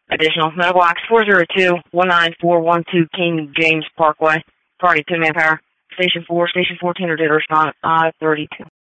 Additional medical acts 402-19412 King James Parkway. Party 2-man power. Station 4, Station 14 are dead or respond at 5:32.